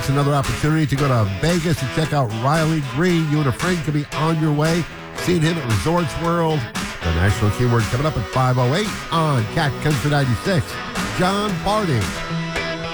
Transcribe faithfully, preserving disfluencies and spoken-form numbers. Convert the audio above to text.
It's another opportunity to go to Vegas and check out Riley Green. You and a friend can be on your way. Seeing him at Resorts World. The National Keyword coming up at five oh eight on Cat Country ninety-six. John Barding.